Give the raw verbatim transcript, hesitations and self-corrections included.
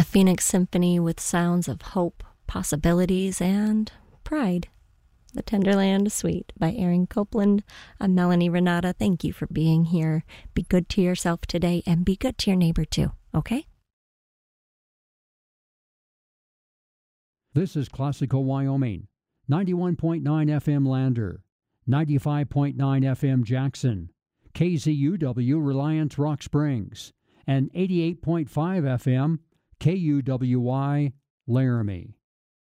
Phoenix Symphony with sounds of hope, possibilities, and pride. The Tenderland Suite by Aaron Copland. I'm Melanie Renata. Thank you for being here. Be good to yourself today and be good to your neighbor too, okay? This is Classical Wyoming, ninety-one point nine F M Lander, ninety-five point nine F M Jackson, K Z U W Reliance Rock Springs, and eighty-eight point five F M K U W Y Laramie.